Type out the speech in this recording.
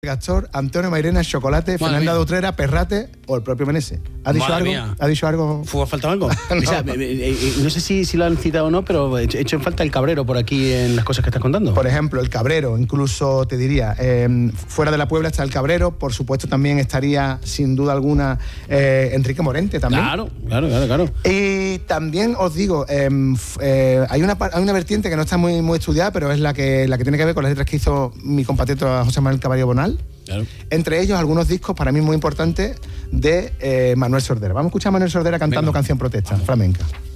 Gastor, Antonio Mairena, Chocolate, Fernanda de Utrera, Perrate o el propio Meneses. ¿Ha dicho algo? Mía. ¿Ha dicho algo? ¿Ha faltado algo? No, o sea, no sé si lo han citado o no, pero he hecho en falta el Cabrero por aquí en las cosas que estás contando. Por ejemplo, el Cabrero, incluso te diría, fuera de la Puebla está el Cabrero, por supuesto también estaría, sin duda alguna, Enrique Morente también. Claro. Y también os digo, hay una vertiente que no está muy estudiada, pero es la que tiene que ver con las letras que hizo mi compatriota José Manuel Caballero Bonal. Claro. Entre ellos algunos discos para mí muy importantes de Manuel Sordera. Vamos a escuchar a Manuel Sordera cantando Canción Protesta, flamenca.